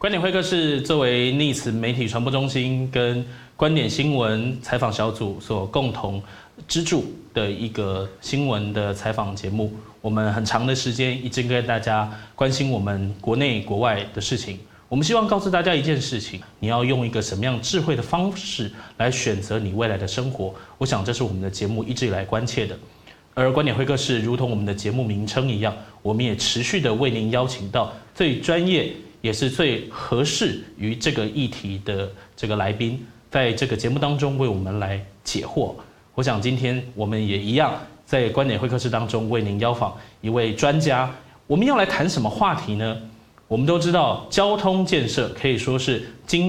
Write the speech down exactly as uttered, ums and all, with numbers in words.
观点会客室作为逆词媒体传播中心跟观点新闻采访小组所共同资助的一个新闻的采访节目，我们很长的时间一直跟大家关心我们国内国外的事情。我们希望告诉大家一件事情：你要用一个什么样智慧的方式来选择你未来的生活。我想这是我们的节目一直以来关切的。而观点会客室如同我们的节目名称一样，我们也持续的为您邀请到最专业也是最合适于这个议题的这个来宾，在这个节目当中为我们来解惑。我想今天我们也一样，在观点会客室当中为您邀访一位专家。我们要来谈什么话题呢？我们都知道，交通建设可以说是今